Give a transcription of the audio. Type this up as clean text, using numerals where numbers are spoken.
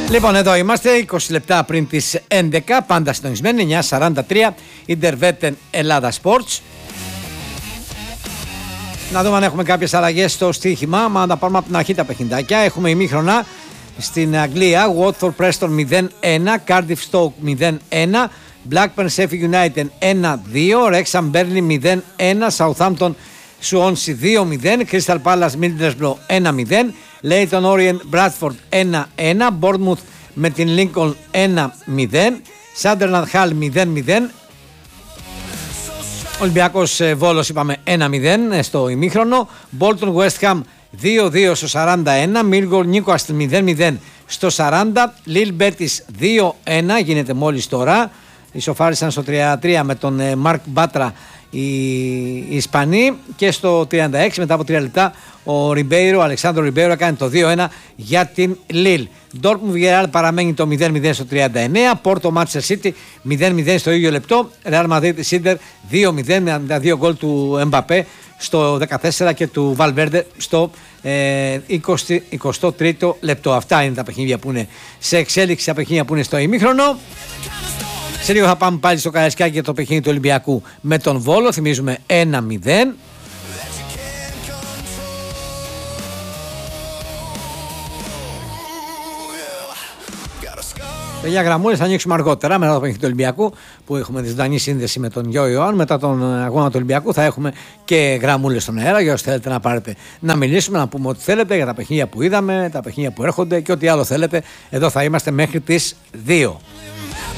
Λοιπόν, εδώ είμαστε 20 λεπτά πριν τις 11, πάντα συντονισμένοι, 9:43, Ιντερβέτεν Ελλάδα Sports. Να δούμε αν έχουμε κάποιες αλλαγές στο στοίχημα, μα να τα πάρουμε από την αρχή τα παιχνιδάκια. Έχουμε ημίχρονα στην Αγγλία, Watford Preston 0-1, Cardiff Stoke 0-1, Blackburn Sheffield United 1-2, Wrexham Burnley 0-1, Southampton Swansea 2-0, Crystal Palace Middlesbrough 1-0, Leyton Orient Bradford 1-1, Bournemouth με την Lincoln 1-0, Sunderland Hull 0-0, Ολυμπιακός Βόλος είπαμε 1-0 στο ημίχρονο, Bolton West Ham 2-2 στο 41, Millwall Newcastle 0-0 στο 40, Lille Betis 2-1 γίνεται μόλις τώρα, ισοφάρισαν στο 33 με τον Μαρκ Μπάτρα οι Ισπανοί και στο 36 μετά από 3 λεπτά ο Αλεξάνδρο Ριμπέιρο έκανε το 2-1 για την Lille. Dortmund Villarreal παραμένει το 0-0 στο 39, Porto Manchester City 0-0 στο ίδιο λεπτό, Real Madrid Inter 2-0 με τα 2 γκολ του Εμπαπέ στο 14 και του Valverde στο 23ο λεπτό. Αυτά είναι τα παιχνίδια που είναι σε εξέλιξη, τα παιχνίδια που είναι στο ημίχρονο. Σε λίγο θα πάμε πάλι στο Καραϊσκάκι για το παιχνίδι του Ολυμπιακού με τον Βόλο. Θυμίζουμε 1-0. Για γραμμούλες θα ανοίξουμε αργότερα μετά το παιχνίδι του Ολυμπιακού που έχουμε τη ζωντανή σύνδεση με τον Γιώργο Ιωάννου. Μετά τον αγώνα του Ολυμπιακού θα έχουμε και γραμμούλες στον αέρα για όσοι θέλετε να πάρετε να μιλήσουμε, να πούμε ό,τι θέλετε για τα παιχνίδια που είδαμε, τα παιχνίδια που έρχονται και ό,τι άλλο θέλετε. Εδώ θα είμαστε μέχρι τις 2.